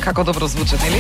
Како добро звучат, нели?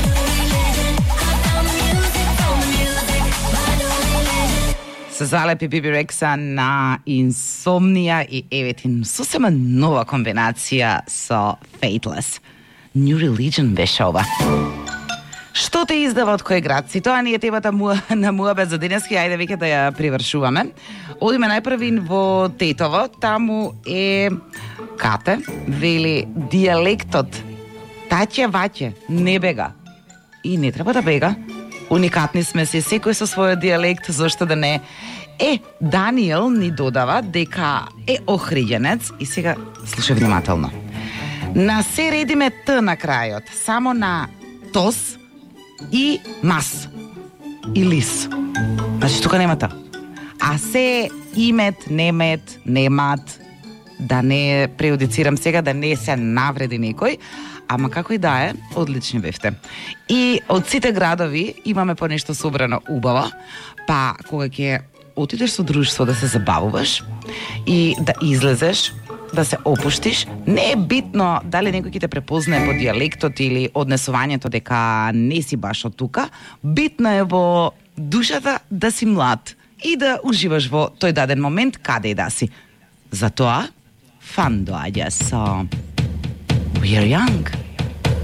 Се залепи Биби Рекса на Insomnia и Evetin. Сосема нова комбинација со Fateless. New Religion беше ова. Што те издава од кој град си? Тоа ни е темата на муабет за денески, ајде веќе да ја привршуваме. Одиме најпрвин во Тетово, таму е Кате, вели дијалектот таќе ваќе не бега. И не треба да бега. Уникатни сме си, секој со својот дијалект, зашто да не. Даниел ни додава дека е охриѓенец и сега слушај внимателно. На се редиме Т на крајот, само на тос и мас и лис. Значи тука нема Т. А се имет, немет, немат, да не преюдицирам сега, да не се навреди некој, ама како и да е, одлични бевте. И од сите градови имаме по нешто собрано убаво, па кога ќе отидеш со друштво да се забавуваш и да излезеш, да се опуштиш, не е битно дали некој ќе те препознае по дијалектот или однесувањето дека не си баш од тука, битно е во душата да си млад и да уживаш во тој даден момент каде и да си. Затоа, фан доаѓа со We Are Young.